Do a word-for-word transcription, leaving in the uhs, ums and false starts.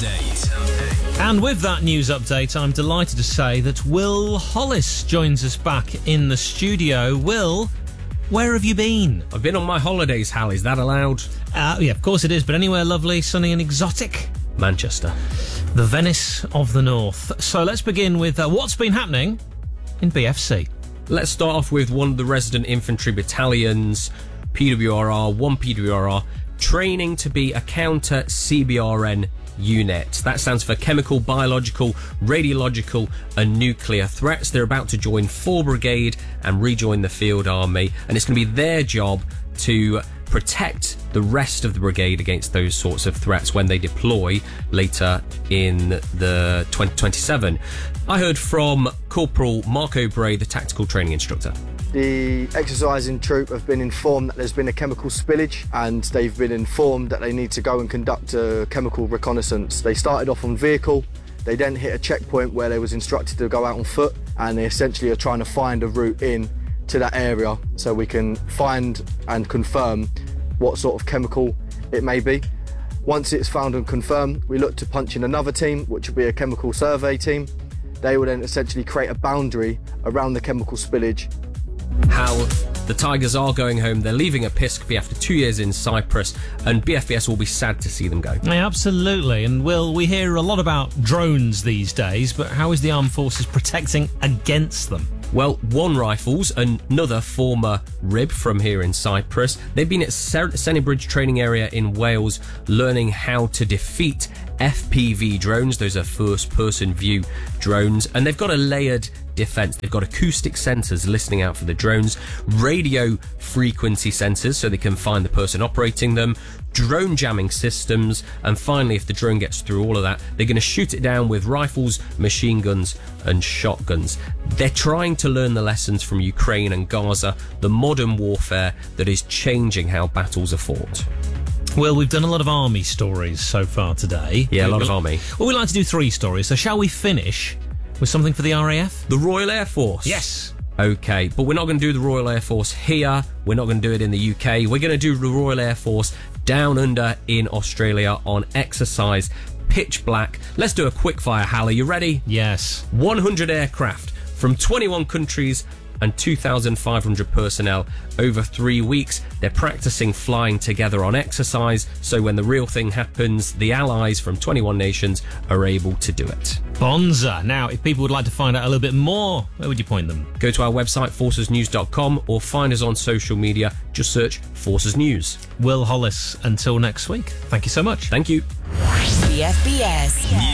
update. And with that news update, I'm delighted to say that Will Hollis joins us back in the studio. Will, where have you been? I've been on my holidays, Hal. Is that allowed? Uh, yeah, of course it is, but anywhere lovely, sunny and exotic. Manchester. The Venice of the North. So let's begin with uh, what's been happening in B F C. Let's start off with one of the resident infantry battalions, P W R R, one P W R R, training to be a counter C B R N unit. That stands for chemical, biological, radiological and nuclear threats. They're about to join four Brigade and rejoin the Field Army, and it's going to be their job to protect the rest of the brigade against those sorts of threats when they deploy later in the twenty twenty-seven. I heard from Corporal Mark O'Bray, the tactical training instructor. The exercising troop have been informed that there's been a chemical spillage, and they've been informed that they need to go and conduct a chemical reconnaissance. They started off on vehicle, they then hit a checkpoint where they was instructed to go out on foot, and they essentially are trying to find a route in to that area so we can find and confirm what sort of chemical it may be. Once it's found and confirmed, we look to punch in another team, which will be a chemical survey team. They will then essentially create a boundary around the chemical spillage. How the Tigers are going home. They're leaving at P I S C after two years in Cyprus, and B F B S will be sad to see them go. Yeah, absolutely. And Will, we hear a lot about drones these days, but how is the Armed Forces protecting against them? Well, One Rifles, another former R I B from here in Cyprus, they've been at Sennybridge training area in Wales learning how to defeat F P V drones. Those are first-person view drones, and they've got a layered defense. They've got acoustic sensors listening out for the drones, radio frequency sensors so they can find the person operating them, drone jamming systems, and finally, if the drone gets through all of that, they're going to shoot it down with rifles, machine guns and shotguns. They're trying to learn the lessons from Ukraine and Gaza, the modern warfare that is changing how battles are fought. Well, we've done a lot of army stories so far today. Yeah, a lot of army. Well, we like to do three stories, so shall we finish with something for the R A F? The Royal Air Force? Yes. Okay, but we're not going to do the Royal Air Force here. We're not going to do it in the U K. We're going to do the Royal Air Force down under in Australia on exercise Pitch Black. Let's do a quick fire, Hal. Are you ready? Yes. one hundred aircraft from twenty-one countries and two thousand five hundred personnel over three weeks. They're practicing flying together on exercise, so when the real thing happens, the allies from twenty-one nations are able to do it. Bonza. Now, if people would like to find out a little bit more, where would you point them? Go to our website, forces news dot com, or find us on social media. Just search Forces News. Will Hollis, until next week. Thank you so much. Thank you. B F B S.